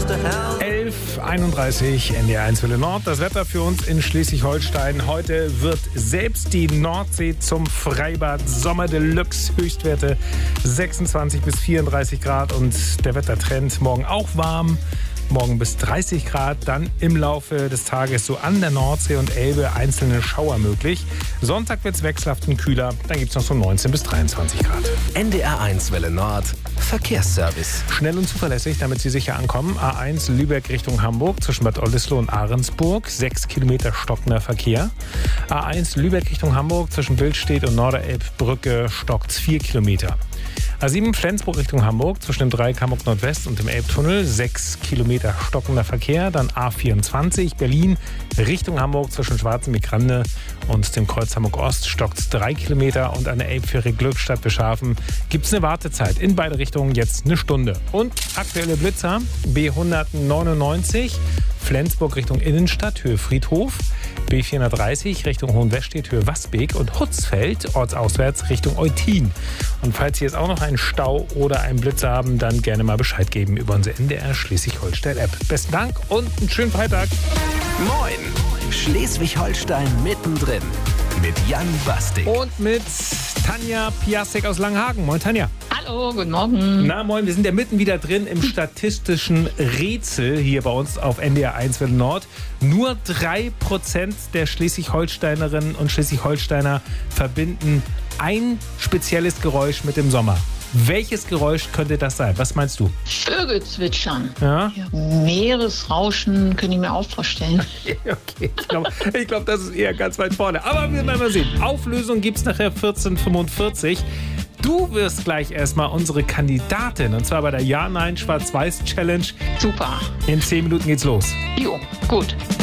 11:31 NDR1 Welle Nord. Das Wetter für uns in Schleswig-Holstein. Heute wird selbst die Nordsee zum Freibad. Sommer Deluxe, Höchstwerte 26 bis 34 Grad und der Wettertrend morgen auch warm. Morgen bis 30 Grad, dann im Laufe des Tages so an der Nordsee und Elbe einzelne Schauer möglich. Sonntag wird es wechselhaft und kühler, dann gibt es noch so 19 bis 23 Grad. NDR1 Welle Nord, Verkehrsservice. Schnell und zuverlässig, damit Sie sicher ankommen. A1 Lübeck Richtung Hamburg zwischen Bad Oldesloe und Ahrensburg, 6 Kilometer stockender Verkehr. A1 Lübeck Richtung Hamburg zwischen Billstedt und Norderelbbrücke stockt's 4 Kilometer. A7 Flensburg Richtung Hamburg zwischen dem Dreieck Hamburg Nordwest und dem Elbtunnel, 6 Kilometer stockender Verkehr. Dann A24 Berlin Richtung Hamburg zwischen Schwarzenbeck-Grande und dem Kreuz Hamburg Ost stockt 3 Kilometer. Und an der Elbfähre Glückstadt Beschhafen gibt es eine Wartezeit in beide Richtungen, jetzt eine Stunde. Und aktuelle Blitzer B199 Flensburg Richtung Innenstadt, Höhe Friedhof. B430 Richtung Hohenwestedt, Höhe Wasbeek und Hutzfeld, ortsauswärts Richtung Eutin. Und falls Sie jetzt auch noch einen Stau oder einen Blitzer haben, dann gerne mal Bescheid geben über unsere NDR Schleswig-Holstein-App. Besten Dank und einen schönen Freitag. Moin, Schleswig-Holstein mittendrin mit Jan Bastik. Und mit Tanja Piasek aus Langenhagen. Moin Tanja. Hallo, guten Morgen. Na moin, wir sind ja mitten wieder drin im statistischen Rätsel hier bei uns auf NDR1 Welle Nord. Nur 3% der Schleswig-Holsteinerinnen und Schleswig-Holsteiner verbinden ein spezielles Geräusch mit dem Sommer. Welches Geräusch könnte das sein? Was meinst du? Vögel zwitschern. Ja? Meeresrauschen könnte ich mir auch vorstellen. Okay, ich glaube, das ist eher ganz weit vorne. Aber wir werden mal sehen. Auflösung gibt es nachher 14:45. Du wirst gleich erstmal unsere Kandidatin, und zwar bei der Ja-Nein-Schwarz-Weiß-Challenge. Super. In 10 Minuten geht's los. Jo, gut.